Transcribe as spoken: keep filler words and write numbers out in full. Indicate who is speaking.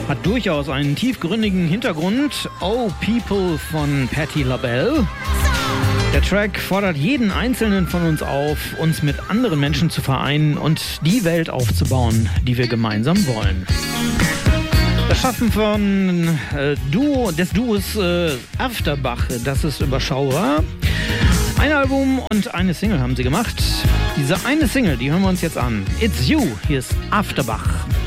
Speaker 1: Hat durchaus einen tiefgründigen Hintergrund. Oh People von Patti LaBelle. Der Track fordert jeden Einzelnen von uns auf, uns mit anderen Menschen zu vereinen und die Welt aufzubauen, die wir gemeinsam wollen. Das Schaffen von äh, Duo, des Duos äh, Afterbach, das ist überschaubar. Ein Album und eine Single haben sie gemacht. Diese eine Single, die hören wir uns jetzt an. It's You, hier ist Afterbach.